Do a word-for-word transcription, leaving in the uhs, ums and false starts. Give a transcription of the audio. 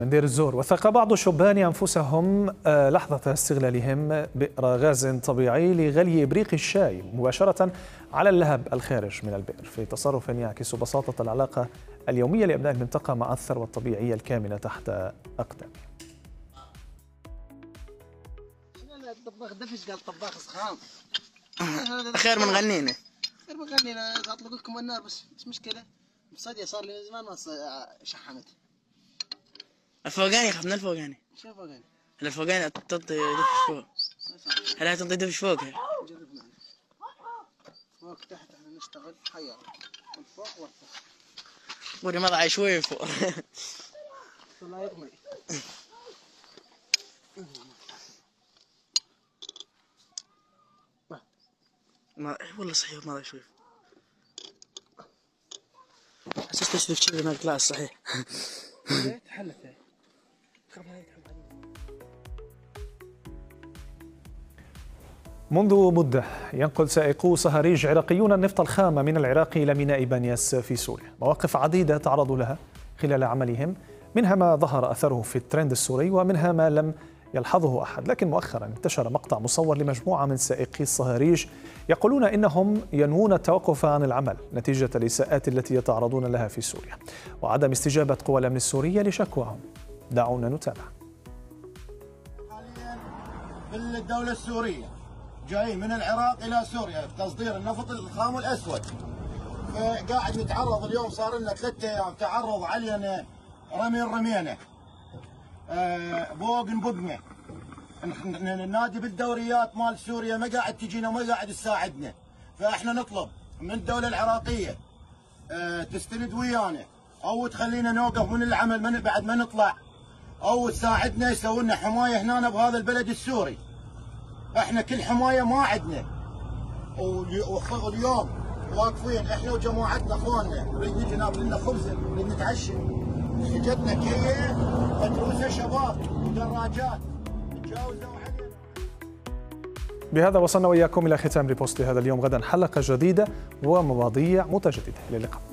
من دير الزور وثق بعض الشبان أنفسهم لحظة استغلالهم بئر غاز طبيعي لغلي إبريق الشاي مباشرة على اللهب الخارج من البئر في تصرف يعكس بساطة العلاقة اليومية لأبناء المنطقة مع الثروة الطبيعية الكامنة تحت أقدامهم. الطباخ دفش قال طباخ سخان خير من غنينا خير من غنينا اطلق لكم النار بس مش مشكله مصديه صار لي زمان ما شحمت. الفوقاني خاف من الفوقاني. شو فوقاني؟ الفوقاني تعطي دفش فوق. هلا تعطي دفش فوق. جربنا فوق تحت احنا نشتغل حيار من فوق وتحت. وري ما ضاع شوي فوق. الله يغمي. ما والله صحيح ما ضاع شوي. حسيت تشرف كذا ما طلع صحيح. تحلت هاي. منذ مدة ينقل سائقو صهاريج عراقيون النفط الخام من العراق إلى ميناء بانياس في سوريا. مواقف عديدة تعرضوا لها خلال عملهم، منها ما ظهر أثره في الترند السوري ومنها ما لم يلحظه أحد. لكن مؤخرا انتشر مقطع مصور لمجموعة من سائقي الصهاريج يقولون إنهم ينوون التوقف عن العمل نتيجة الإساءات التي يتعرضون لها في سوريا وعدم استجابة قوى الأمن السورية لشكواهم. دعونا نتابع. حاليا في الدولة السورية جاي من العراق إلى سوريا تصدير النفط الخام الأسود، فقاعد نتعرض اليوم صار لنا ثلاثة أيام تعرض علينا رمي رمينا أه بوق نبقنا ننادي بالدوريات مال سوريا ما قاعد تجينا وما قاعد تساعدنا، فاحنا نطلب من الدولة العراقية أه تستند ويانا او تخلينا نوقف من العمل من بعد ما نطلع او تساعدنا يسوي لنا حماية هنا بهذا البلد السوري. احنا كل حماية ما عندنا واليوم واقفين احنا وجماعتنا اخواننا نريد نجي ناكل لنا خبز نريد نتعشى، اجتنا كيف متروسه شباب ودراجات تجاوزوا علينا. بهذا وصلنا وإياكم إلى ختام ريبوست لهذا اليوم. غدا حلقة جديدة ومواضيع متجددة. إلى اللقاء.